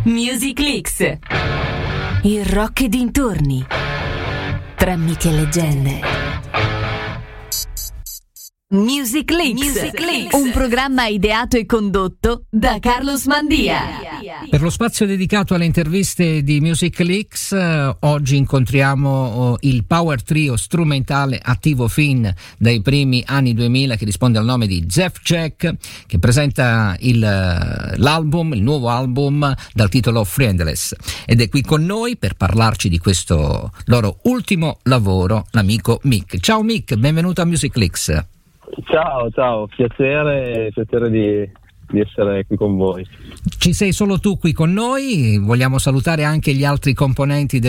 Music Leaks. Il rock e dintorni. Tra miti e leggende. Music Leaks. Un programma ideato e condotto da Carlos Mandia. Per lo spazio dedicato alle interviste di Music Leaks, oggi incontriamo il power trio strumentale attivo fin dai primi anni 2000, che risponde al nome di Jeff Jack, che presenta il nuovo album dal titolo Friendless, ed è qui con noi per parlarci di questo loro ultimo lavoro, l'amico Mick. Ciao Mick, benvenuto a Music Leaks. Ciao, piacere di essere qui con voi. Ci sei solo tu qui con noi, vogliamo salutare anche gli altri componenti